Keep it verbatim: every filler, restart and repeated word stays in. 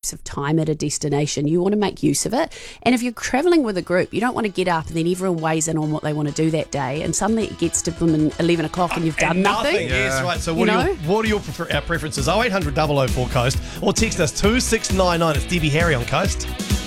chunks of time at a destination. You want to make use of it. And if you're travelling with a group, you don't want to get up and then everyone weighs in on what they want to do that day, and suddenly it gets to eleven o'clock and you've done And nothing. nothing. Yes, Yeah. right. So what You are, your, know? what are your prefer- our preferences? oh eight hundred double oh four Coast or text us two six nine nine. It's Debbie Harry on Coast.